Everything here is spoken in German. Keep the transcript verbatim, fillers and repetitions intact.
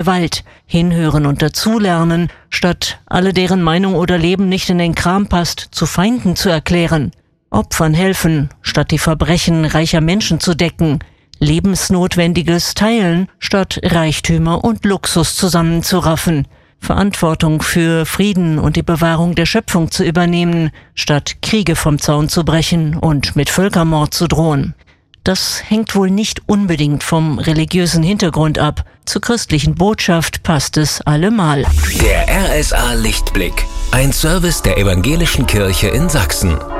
Gewalt, hinhören und dazulernen, statt alle, deren Meinung oder Leben nicht in den Kram passt, zu Feinden zu erklären. Opfern helfen, statt die Verbrechen reicher Menschen zu decken. Lebensnotwendiges teilen, statt Reichtümer und Luxus zusammenzuraffen. Verantwortung für Frieden und die Bewahrung der Schöpfung zu übernehmen, statt Kriege vom Zaun zu brechen und mit Völkermord zu drohen. Das hängt wohl nicht unbedingt vom religiösen Hintergrund ab. Zur christlichen Botschaft passt es allemal. Der R S A Lichtblick, ein Service der Evangelischen Kirche in Sachsen.